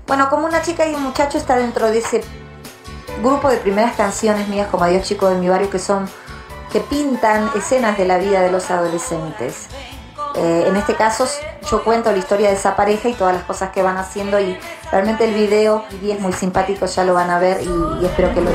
Bueno, Como una chica y un muchacho está dentro de ese grupo de primeras canciones mías como Adiós chico de mi barrio, que pintan escenas de la vida de los adolescentes. En este caso yo cuento la historia de esa pareja y todas las cosas que van haciendo, y realmente el video es muy simpático, ya lo van a ver y espero que lo